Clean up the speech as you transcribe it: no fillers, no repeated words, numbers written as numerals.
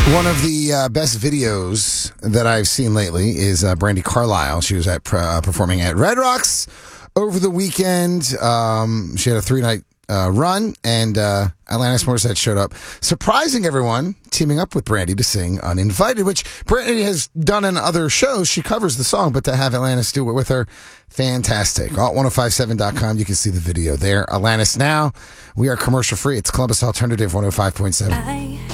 One of the best videos that I've seen lately is Brandi Carlile. She was performing at Red Rocks over the weekend. She had a 3-night run, and Alanis Morissette showed up, surprising everyone, teaming up with Brandi to sing Uninvited, which Brandi has done in other shows. She covers the song, but to have Alanis do it with her, fantastic. Alt1057.com, you can see the video there. Alanis Now, we are commercial free. It's Columbus Alternative 105.7.